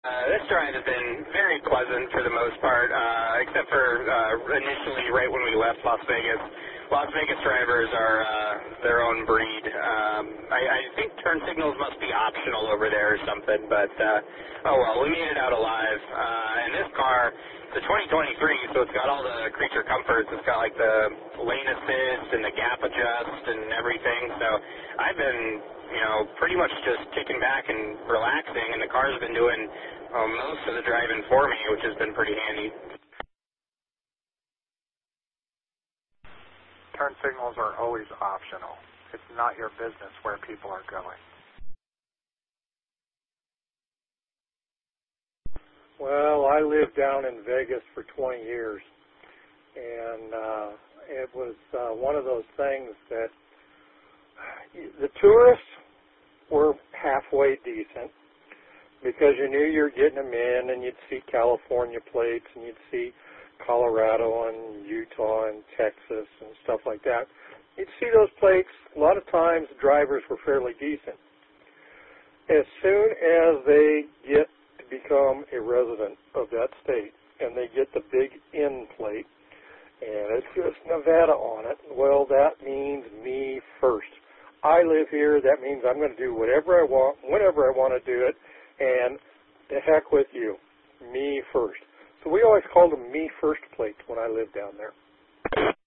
This drive has been very pleasant for the most part, except for initially right when we left Las Vegas. Las Vegas drivers are their own breed. I think turn signals must be optional over there or something, but oh well, we made it out alive. And this car, the 2023, so it's got all the creature comforts. It's got like the lane assist and the gap adjust and everything. So I've been, pretty much just kicking back and relaxing, and the car's been doing most of the driving for me, which has been pretty handy. Turn signals are always optional. It's not your business where people are going. Well, I lived down in Vegas for 20 years, and it was one of those things that the tourists were halfway decent because you knew you were getting them in, and you'd see California plates, and you'd see Colorado and Utah and Texas and stuff like that. You'd see those plates. A lot of times the drivers were fairly decent. As soon as they get to become a resident of that state and they get the big N plate and it's just Nevada on it, well, that means me first. I live here. That means I'm going to do whatever I want, whenever I want to do it, and the heck with you, me first. So we always called them me first plates when I lived down there.